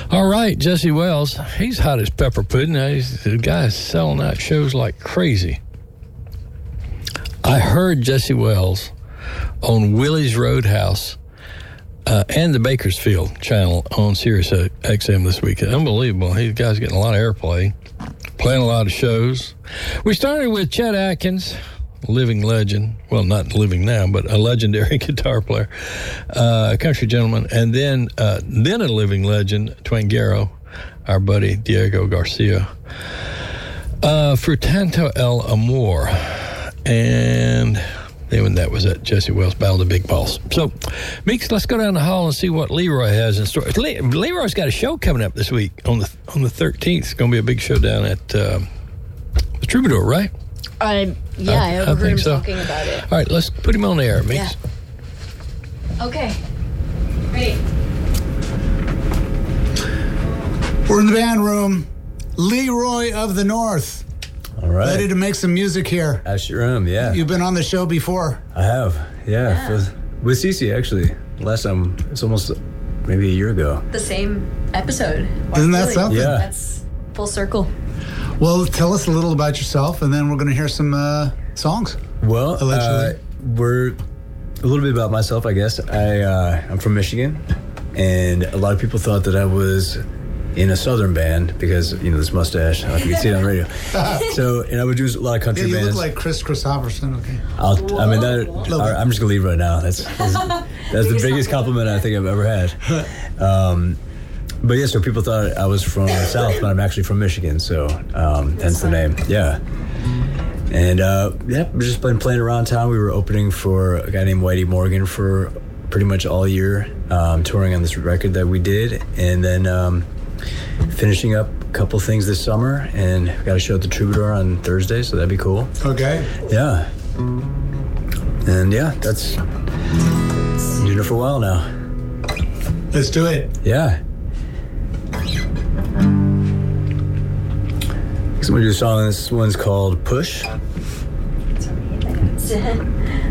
All right, Jesse Wells. He's hot as pepper pudding. The guy's selling out shows like crazy. I heard Jesse Wells on Willie's Roadhouse and the Bakersfield channel on Sirius XM this weekend. Unbelievable. The guy's getting a lot of airplay, playing a lot of shows. We started with Chet Atkins, living legend. Well, not living now, but a legendary guitar player, a country gentleman, and then a living legend, Twain-Garrow, our buddy Diego Garcia, Frutanto El Amor, and then that was at Jesse Wells' Battle of the Big Balls. So, Meeks, let's go down the hall and see what Leroy has in store. Leroy's got a show coming up this week on the 13th. It's going to be a big show down at the Troubadour, right? I overheard him talking about it. All right, let's put him on the air, Meeks. Yeah. Okay. Ready. We're in the band room. Leroy of the North. All right. Ready to make some music here. I sure am, yeah. You've been on the show before. I have, yeah. With Cece, actually. Last time, it's almost maybe a year ago. The same episode. Isn't that something? Yeah. That's full circle. Well, tell us a little about yourself, and then we're going to hear some songs. Well, allegedly. We're a little bit about myself, I guess. I'm from Michigan, and a lot of people thought that I was in a Southern band because, this mustache. I don't know if you can see it on the radio. So, and I would do a lot of country bands. You look like Chris Christopherson, okay. I'm just going to leave right now. That's the biggest compliment I think I've ever had. But yeah, so people thought I was from the South, but I'm actually from Michigan, so hence the name. Yeah. And we've just been playing around town. We were opening for a guy named Whitey Morgan for pretty much all year, touring on this record that we did, and then finishing up a couple things this summer, and we got a show at the Troubadour on Thursday, so that'd be cool. Okay. Yeah. And yeah, that's been doing it for a while now. Let's do it. Yeah. So I'm going to do a song. This one's called Push. Sorry.